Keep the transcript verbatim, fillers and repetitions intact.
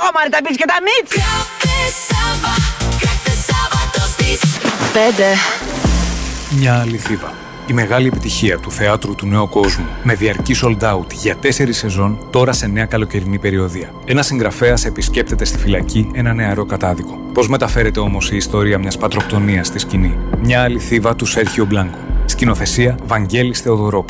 κόμμα τα μπιτς και τα μιτς. Πέντε. Μια αληθίδα. Η μεγάλη επιτυχία του θεάτρου του νέου κόσμου, με διαρκή sold out για τέσσερις σεζόν, τώρα σε νέα καλοκαιρινή περιοδία. Ένας συγγραφέας επισκέπτεται στη φυλακή ένα νεαρό κατάδικο. Πώς μεταφέρεται όμως η ιστορία μιας πατροκτονίας στη σκηνή? Μια αληθίδα του Σέρχιο Μπλάνκο. Σκηνοθεσία Βαγγέλης Θεοδωρόπουλος.